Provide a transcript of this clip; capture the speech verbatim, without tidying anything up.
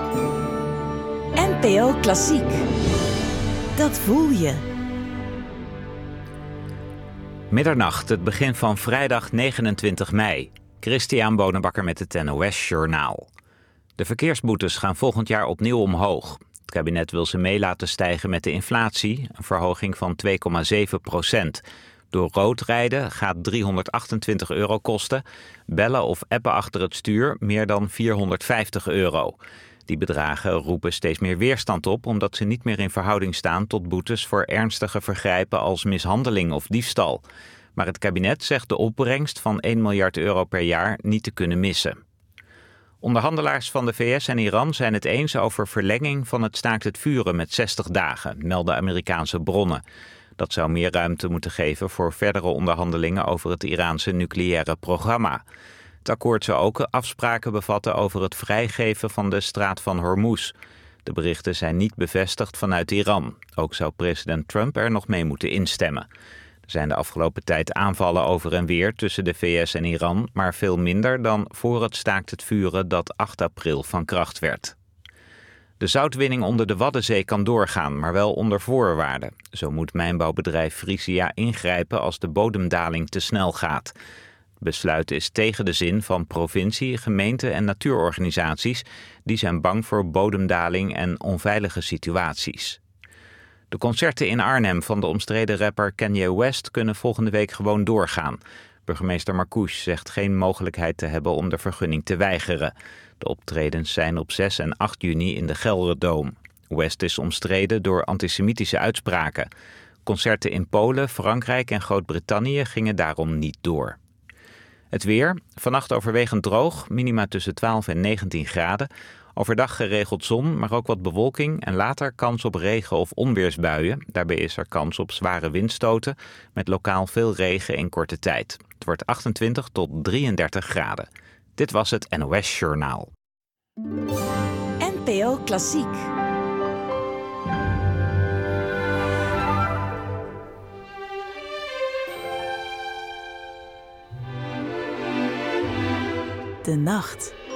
N P O Klassiek. Dat voel je. Middernacht, het begin van vrijdag negenentwintig mei. Christian Bonenbakker met het N O S Journaal. De verkeersboetes gaan volgend jaar opnieuw omhoog. Het kabinet wil ze mee laten stijgen met de inflatie, een verhoging van twee komma zeven procent. Door rood rijden gaat driehonderdachtentwintig euro kosten. Bellen of appen achter het stuur meer dan vierhonderdvijftig euro. Die bedragen roepen steeds meer weerstand op, omdat ze niet meer in verhouding staan tot boetes voor ernstige vergrijpen als mishandeling of diefstal. Maar het kabinet zegt de opbrengst van één miljard euro per jaar niet te kunnen missen. Onderhandelaars van de V S en Iran zijn het eens over verlenging van het staakt het vuren met zestig dagen, melden Amerikaanse bronnen. Dat zou meer ruimte moeten geven voor verdere onderhandelingen over het Iraanse nucleaire programma. Het akkoord zou ook afspraken bevatten over het vrijgeven van de straat van Hormuz. De berichten zijn niet bevestigd vanuit Iran. Ook zou president Trump er nog mee moeten instemmen. Er zijn de afgelopen tijd aanvallen over en weer tussen de V S en Iran, maar veel minder dan voor het staakt het vuren dat acht april van kracht werd. De zoutwinning onder de Waddenzee kan doorgaan, maar wel onder voorwaarden. Zo moet mijnbouwbedrijf Frisia ingrijpen als de bodemdaling te snel gaat. Het besluit is tegen de zin van provincie, gemeente en natuurorganisaties. Die zijn bang voor bodemdaling en onveilige situaties. De concerten in Arnhem van de omstreden rapper Kanye West kunnen volgende week gewoon doorgaan. Burgemeester Marcouch zegt geen mogelijkheid te hebben om de vergunning te weigeren. De optredens zijn op zes en acht juni in de Gelderdoom. West is omstreden door antisemitische uitspraken. Concerten in Polen, Frankrijk en Groot-Brittannië gingen daarom niet door. Het weer, vannacht overwegend droog, minima tussen twaalf en negentien graden. Overdag geregeld zon, maar ook wat bewolking en later kans op regen- of onweersbuien. Daarbij is er kans op zware windstoten met lokaal veel regen in korte tijd. Het wordt achtentwintig tot drieëndertig graden. Dit was het N O S Journaal. N P O Klassiek. De nacht.